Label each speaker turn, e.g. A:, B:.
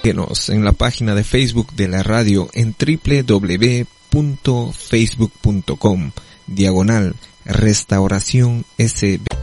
A: Síguenos en la página de Facebook de la radio en www.facebook.com/Restauración SB.